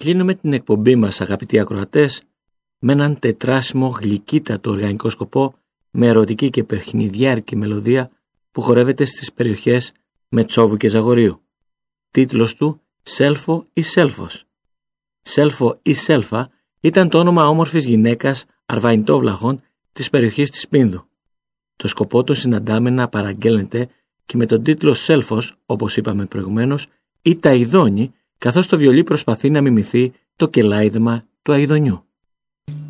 Κλείνουμε την εκπομπή μας, αγαπητοί ακροατές, με έναν τετράσιμο γλυκύτατο οργανικό σκοπό με ερωτική και παιχνιδιάρικη μελωδία που χορεύεται στις περιοχές Μετσόβου και Ζαγορείου. Τίτλος του «Σέλφο ή Σέλφος». Σέλφο ή Σέλφα ήταν το όνομα όμορφης γυναίκας αρβαϊντόβλαχων της περιοχής της Πίνδου. Το σκοπό του συναντάμε να παραγγέλνεται και με τον τίτλο «Σέλφος», όπως είπαμε προηγουμένως, ή «Τα Αηδόνι», καθώς το βιολί προσπαθεί να μιμηθεί το κελάιδεμα του αηδονιού.